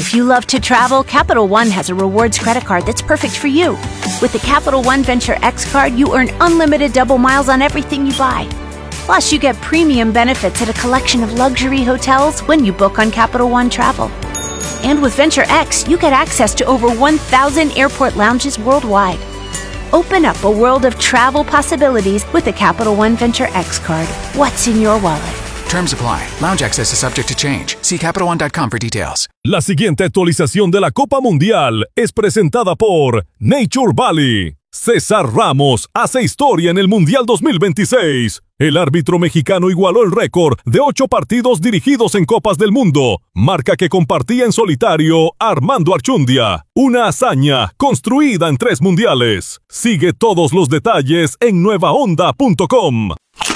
If you love to travel, Capital One has a rewards credit card that's perfect for you. With the Capital One Venture X card, you earn unlimited double miles on everything you buy. Plus, you get premium benefits at a collection of luxury hotels when you book on Capital One Travel. And with Venture X, you get access to over 1,000 airport lounges worldwide. Open up a world of travel possibilities with the Capital One Venture X card. What's in your wallet? Terms apply. Lounge access is subject to change. See CapitalOne.com for details. La siguiente actualización de la Copa Mundial es presentada por Nature Valley. César Ramos hace historia en el Mundial 2026. El árbitro mexicano igualó el récord de 8 partidos dirigidos en Copas del Mundo, marca que compartía en solitario Armando Archundia. Una hazaña construida en 3 mundiales. Sigue todos los detalles en nuevaonda.com.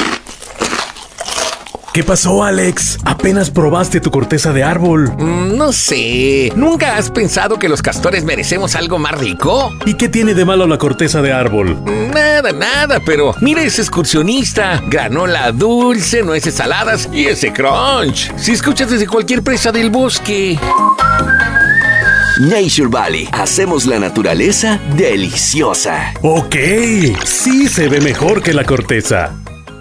¿Qué pasó, Alex? Apenas probaste tu corteza de árbol. No sé. ¿Nunca has pensado que los castores merecemos algo más rico? ¿Y qué tiene de malo la corteza de árbol? Nada, pero mira ese excursionista. Granola dulce, nueces saladas y ese crunch. Si escuchas desde cualquier presa del bosque. Nature Valley. Hacemos la naturaleza deliciosa. Ok, sí se ve mejor que la corteza.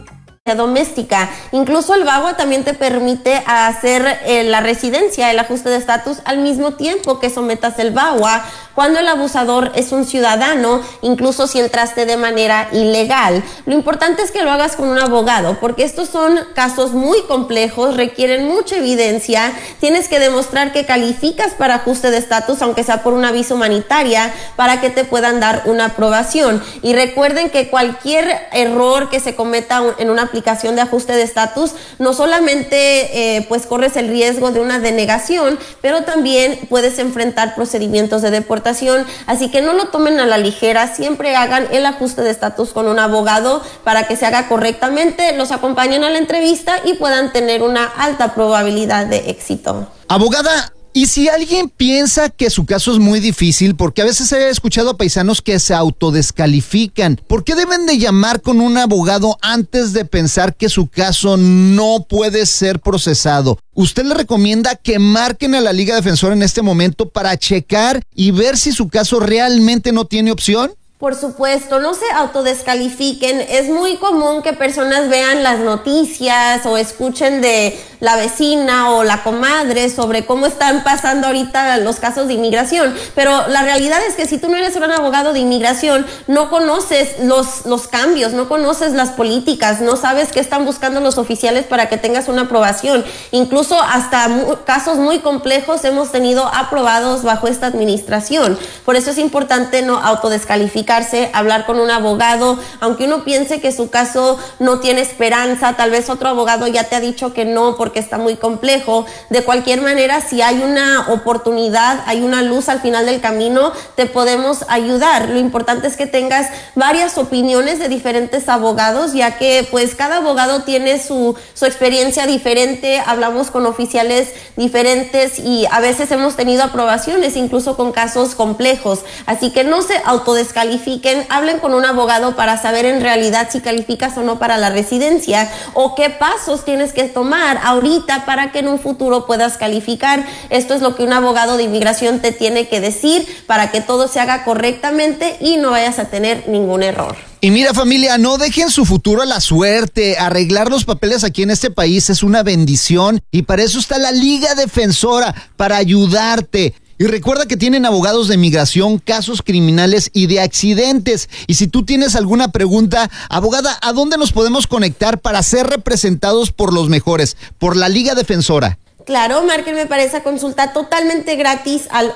Doméstica. Incluso el VAWA también te permite hacer la residencia, el ajuste de estatus al mismo tiempo que sometas el VAWA cuando el abusador es un ciudadano, incluso si entraste de manera ilegal. Lo importante es que lo hagas con un abogado, porque estos son casos muy complejos, requieren mucha evidencia, tienes que demostrar que calificas para ajuste de estatus, aunque sea por una visa humanitaria, para que te puedan dar una aprobación. Y recuerden que cualquier error que se cometa en una aplicación de ajuste de estatus, no solamente pues corres el riesgo de una denegación, pero también puedes enfrentar procedimientos de deportación. Así que no lo tomen a la ligera, siempre hagan el ajuste de estatus con un abogado para que se haga correctamente, los acompañen a la entrevista y puedan tener una alta probabilidad de éxito. Abogada, y si alguien piensa que su caso es muy difícil, porque a veces he escuchado a paisanos que se autodescalifican, ¿por qué deben de llamar con un abogado antes de pensar que su caso no puede ser procesado? ¿Usted le recomienda que marquen a la Liga Defensora en este momento para checar y ver si su caso realmente no tiene opción? Por supuesto, no se autodescalifiquen. Es muy común que personas vean las noticias o escuchen de la vecina o la comadre sobre cómo están pasando ahorita los casos de inmigración. Pero la realidad es que si tú no eres un abogado de inmigración, no conoces los cambios, no conoces las políticas, no sabes qué están buscando los oficiales para que tengas una aprobación. Incluso hasta casos muy complejos hemos tenido aprobados bajo esta administración. Por eso es importante no autodescalificar, hablar con un abogado, aunque uno piense que su caso no tiene esperanza, tal vez otro abogado ya te ha dicho que no porque está muy complejo. De cualquier manera, si hay una oportunidad, hay una luz al final del camino, te podemos ayudar. Lo importante es que tengas varias opiniones de diferentes abogados, ya que pues cada abogado tiene su experiencia diferente, hablamos con oficiales diferentes y a veces hemos tenido aprobaciones incluso con casos complejos. Así que no se autodescalifiquen, hablen con un abogado para saber en realidad si calificas o no para la residencia o qué pasos tienes que tomar ahorita para que en un futuro puedas calificar. Esto es lo que un abogado de inmigración te tiene que decir para que todo se haga correctamente y no vayas a tener ningún error. Y mira, familia, no dejen su futuro a la suerte. Arreglar los papeles aquí en este país es una bendición y para eso está la Liga Defensora, para ayudarte. Y recuerda que tienen abogados de migración, casos criminales y de accidentes. Y si tú tienes alguna pregunta, abogada, ¿a dónde nos podemos conectar para ser representados por los mejores? Por la Liga Defensora. Claro, márquenme para esa consulta totalmente gratis al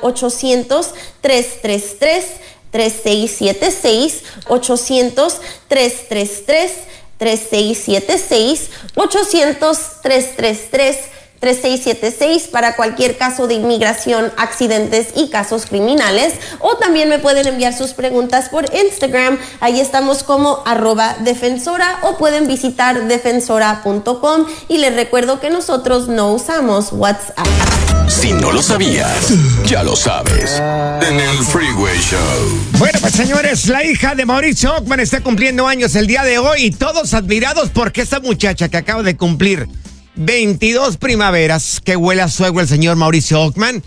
800-333-3676, 800-333-3676, 800-333-3676 para cualquier caso de inmigración, accidentes y casos criminales. O también me pueden enviar sus preguntas por Instagram, ahí estamos como @defensora, o pueden visitar defensora.com. y les recuerdo que nosotros no usamos WhatsApp. Si no lo sabías, ya lo sabes. En el Freeway Show. Bueno, pues señores, la hija de Mauricio Ockman está cumpliendo años el día de hoy y todos admirados porque esta muchacha que acaba de cumplir 22 primaveras, que huele a suegro el señor Mauricio Ockman,